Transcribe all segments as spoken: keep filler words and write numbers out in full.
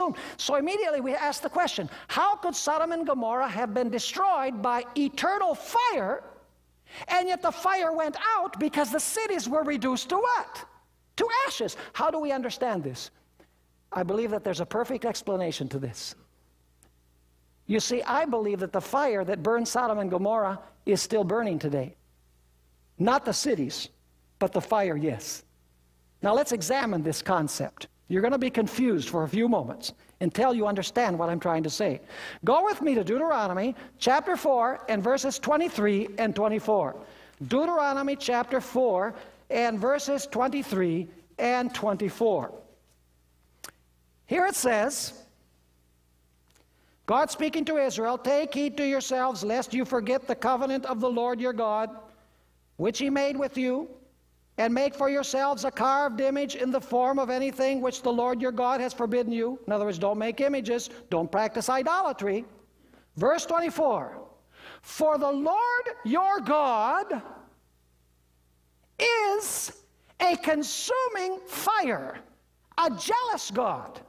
consumed. So immediately we ask the question, how could Sodom and Gomorrah have been destroyed by eternal fire, and yet the fire went out because the cities were reduced to what? To ashes. How do we understand this? I believe that there's a perfect explanation to this. You see, I believe that the fire that burned Sodom and Gomorrah is still burning today. Not the cities, but the fire, yes. Now let's examine this concept. You're going to be confused for a few moments until you understand what I'm trying to say. Go with me to Deuteronomy chapter four and verses twenty-three and twenty-four. Deuteronomy chapter four and verses twenty-three and twenty-four. Here it says, God speaking to Israel, take heed to yourselves, lest you forget the covenant of the Lord your God, which he made with you, and make for yourselves a carved image in the form of anything which the Lord your God has forbidden you. In other words, don't make images, don't practice idolatry. Verse twenty-four, for the Lord your God is a consuming fire, a jealous God.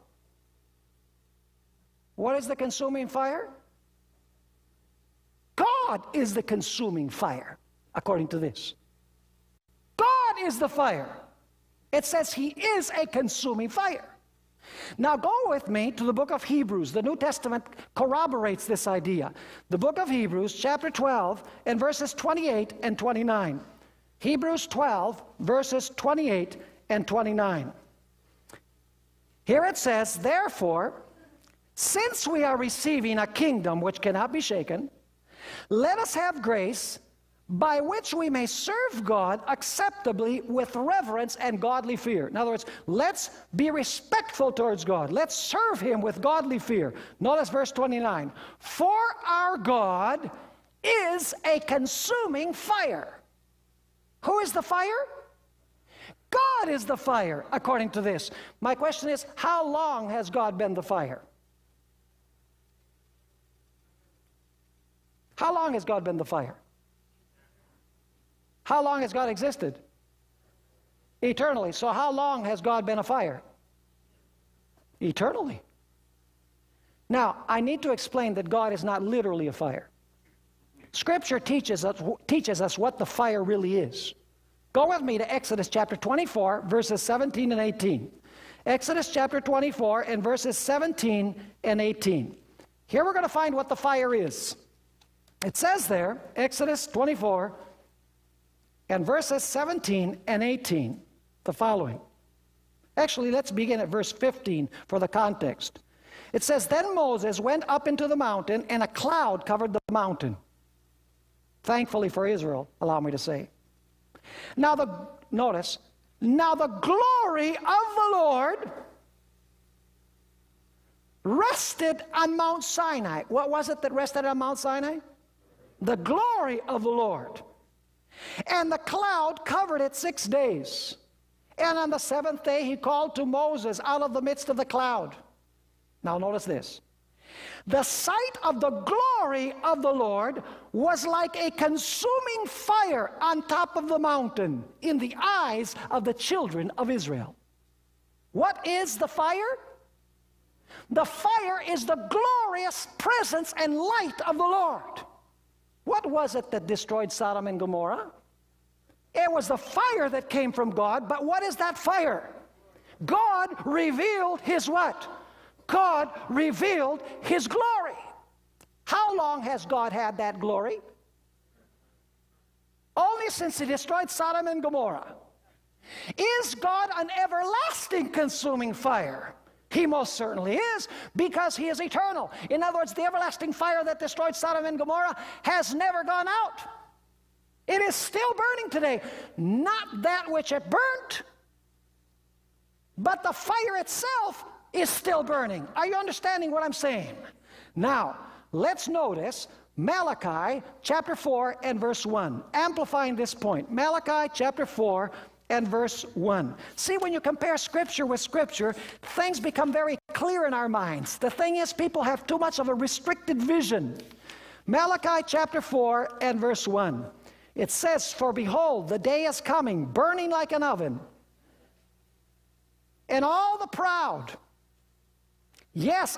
What is the consuming fire? God is the consuming fire, according to this. God is the fire. It says he is a consuming fire. Now go with me to the book of Hebrews. The New Testament corroborates this idea. The book of Hebrews, chapter twelve, and verses twenty-eight and twenty-nine. Hebrews twelve, verses twenty-eight and twenty-nine. Here it says, therefore, since we are receiving a kingdom which cannot be shaken, let us have grace by which we may serve God acceptably with reverence and godly fear. In other words, let's be respectful towards God. Let's serve him with godly fear. Notice verse twenty-nine. For our God is a consuming fire. Who is the fire? God is the fire, according to this. My question is, how long has God been the fire? How long has God been the fire? How long has God existed? Eternally. So how long has God been a fire? Eternally. Now, I need to explain that God is not literally a fire. Scripture teaches us, teaches us what the fire really is. Go with me to Exodus chapter twenty-four, verses seventeen and eighteen. Exodus chapter twenty-four and verses seventeen and eighteen. Here we're going to find what the fire is. It says there, Exodus twenty-four and verses seventeen and eighteen, the following. Actually, let's begin at verse fifteen for the context. It says, then Moses went up into the mountain, and a cloud covered the mountain. Thankfully for Israel, allow me to say. Now the, notice, now the glory of the Lord rested on Mount Sinai. What was it that rested on Mount Sinai? The glory of the Lord. And the cloud covered it six days. And on the seventh day he called to Moses out of the midst of the cloud. Now notice this. The sight of the glory of the Lord was like a consuming fire on top of the mountain in the eyes of the children of Israel. What is the fire? The fire is the glorious presence and light of the Lord. What was it that destroyed Sodom and Gomorrah? It was the fire that came from God, but what is that fire? God revealed his what? God revealed his glory. How long has God had that glory? Only since he destroyed Sodom and Gomorrah. Is God an everlasting consuming fire? He most certainly is, because he is eternal. In other words, the everlasting fire that destroyed Sodom and Gomorrah has never gone out. It is still burning today. Not that which it burnt, but the fire itself is still burning. Are you understanding what I'm saying? Now, let's notice Malachi chapter four and verse one. Amplifying this point. Malachi chapter four and verse one. See, when you compare Scripture with Scripture, things become very clear in our minds. The thing is, people have too much of a restricted vision. Malachi chapter four and verse one. It says, for behold, the day is coming, burning like an oven, and all the proud Yes,